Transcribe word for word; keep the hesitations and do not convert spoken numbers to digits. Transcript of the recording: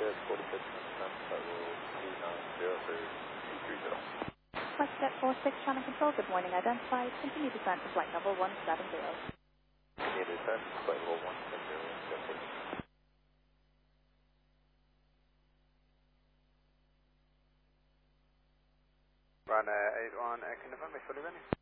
Jet forty-six, level two nine zero for two three zero. WestJet four six, Channel Control, good morning, identified, continue descent to flight level one seven zero. Continue descent, flight level one seven zero, Jet six. Run uh, eight one, Echo November, fully ready.